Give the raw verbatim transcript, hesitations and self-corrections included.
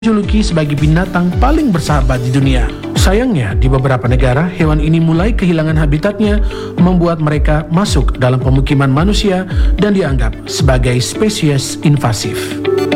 dijuluki sebagai binatang paling bersahabat di dunia. Sayangnya, di beberapa negara, hewan ini mulai kehilangan habitatnya, membuat mereka masuk dalam pemukiman manusia dan dianggap sebagai spesies invasif.